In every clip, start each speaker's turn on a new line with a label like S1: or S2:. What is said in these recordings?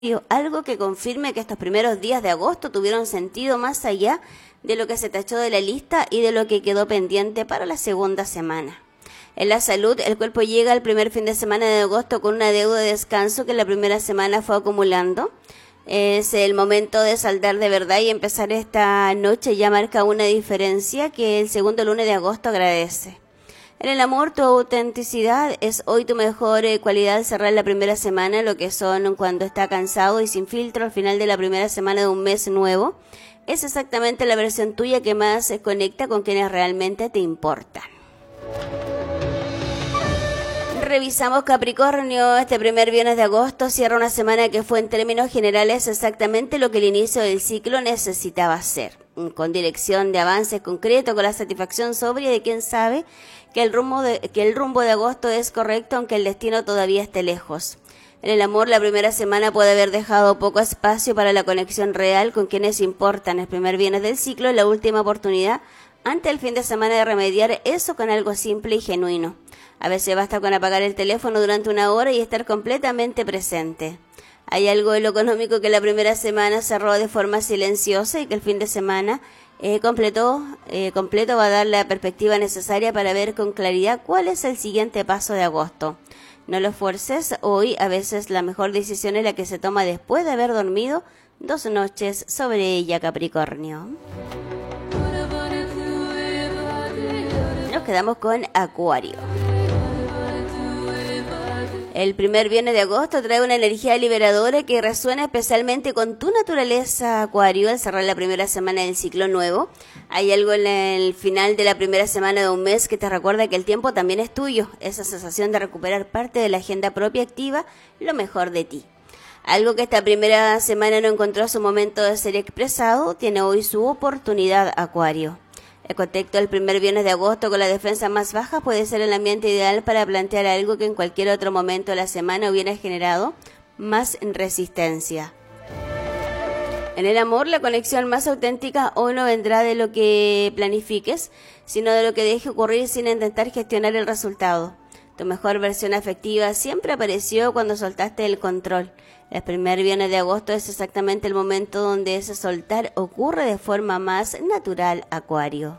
S1: algo que confirme que estos primeros días de agosto tuvieron sentido más allá de lo que se tachó de la lista y de lo que quedó pendiente para la segunda semana. En la salud, el cuerpo llega al primer fin de semana de agosto con una deuda de descanso que la primera semana fue acumulando. Es el momento de saldar de verdad y empezar esta noche ya marca una diferencia que el segundo lunes de agosto agradece. En el amor, tu autenticidad es hoy tu mejor cualidad al cerrar la primera semana, lo que son cuando está cansado y sin filtro al final de la primera semana de un mes nuevo. Es exactamente la versión tuya que más se conecta con quienes realmente te importan. Revisamos Capricornio, este primer viernes de agosto cierra una semana que fue en términos generales exactamente lo que el inicio del ciclo necesitaba hacer, con dirección de avance concreto, con la satisfacción sobria de quien sabe que el rumbo de agosto es correcto aunque el destino todavía esté lejos. En el amor, la primera semana puede haber dejado poco espacio para la conexión real con quienes importan. El primer viernes del ciclo es la última oportunidad ante el fin de semana de remediar eso con algo simple y genuino. A veces basta con apagar el teléfono durante una hora y estar completamente presente. Hay algo en lo económico que la primera semana cerró de forma silenciosa y que el fin de semana completo va a dar la perspectiva necesaria para ver con claridad cuál es el siguiente paso de agosto. No lo fuerces, hoy a veces la mejor decisión es la que se toma después de haber dormido 2 noches sobre ella, Capricornio. Nos quedamos con Acuario. El primer viernes de agosto trae una energía liberadora que resuena especialmente con tu naturaleza, Acuario, al cerrar la primera semana del ciclo nuevo. Hay algo en el final de la primera semana de un mes que te recuerda que el tiempo también es tuyo. Esa sensación de recuperar parte de la agenda propia activa lo mejor de ti. Algo que esta primera semana no encontró su momento de ser expresado, tiene hoy su oportunidad, Acuario. El contexto del primer viernes de agosto con la defensa más baja puede ser el ambiente ideal para plantear algo que en cualquier otro momento de la semana hubiera generado más resistencia. En el amor, la conexión más auténtica hoy no vendrá de lo que planifiques, sino de lo que deje ocurrir sin intentar gestionar el resultado. Tu mejor versión afectiva siempre apareció cuando soltaste el control. El primer viernes de agosto es exactamente el momento donde ese soltar ocurre de forma más natural, Acuario.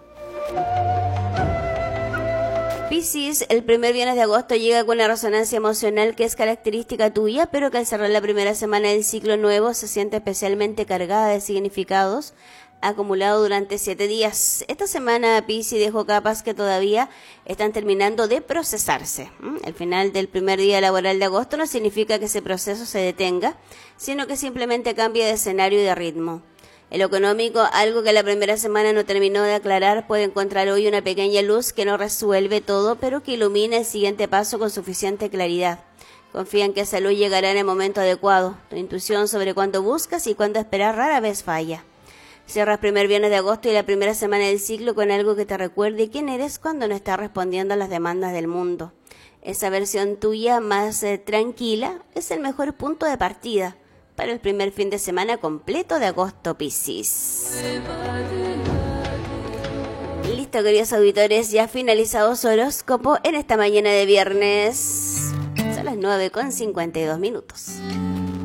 S1: Piscis, el primer viernes de agosto llega con una resonancia emocional que es característica tuya, pero que al cerrar la primera semana del ciclo nuevo se siente especialmente cargada de significados acumulado durante 7 días. Esta semana Piscis dejó capas que todavía están terminando de procesarse. El final del primer día laboral de agosto no significa que ese proceso se detenga, sino que simplemente cambie de escenario y de ritmo. En lo económico, algo que la primera semana no terminó de aclarar puede encontrar hoy una pequeña luz que no resuelve todo, pero que ilumina el siguiente paso con suficiente claridad. Confía en que esa luz llegará en el momento adecuado. Tu intuición sobre cuándo buscas y cuándo esperar rara vez falla. Cierras primer viernes de agosto y la primera semana del ciclo con algo que te recuerde quién eres cuando no estás respondiendo a las demandas del mundo. Esa versión tuya más tranquila es el mejor punto de partida para el primer fin de semana completo de agosto, Piscis. Listo, queridos auditores, ya finalizado su horóscopo en esta mañana de viernes. Son las 9:52 minutos.